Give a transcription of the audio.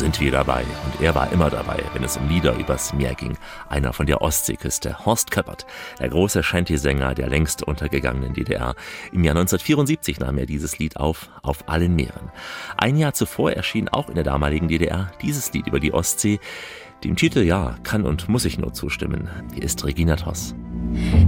sind wir dabei. Und er war immer dabei, wenn es um Lieder übers Meer ging. Einer von der Ostseeküste, Horst Köppert, der große Shanty-Sänger der längst untergegangenen DDR. Im Jahr 1974 nahm er dieses Lied auf allen Meeren. Ein Jahr zuvor erschien auch in der damaligen DDR dieses Lied über die Ostsee. Dem Titel, ja, kann und muss ich nur zustimmen. Hier ist Regina Toss.